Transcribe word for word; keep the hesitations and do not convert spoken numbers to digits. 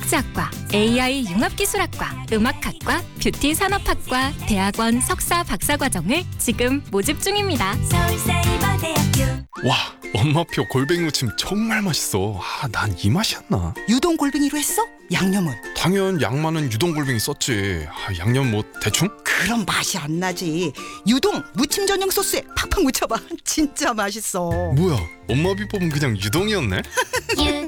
스포츠학과, 에이아이 융합기술학과, 음악학과, 뷰티 산업학과, 대학원 석사 박사과정을 지금 모집 중입니다. 서울사이버대학교. 와, 엄마표 골뱅이 무침 정말 맛있어. 아, 난 이 맛이었나? 유동 골뱅이로 했어? 양념은? 당연 양 많은 유동 골뱅이 썼지. 아, 양념 뭐 대충? 그럼 맛이 안 나지. 유동 무침 전용 소스에 팍팍 묻혀봐. 진짜 맛있어. 뭐야, 엄마 비법은 그냥 유동이었네? 유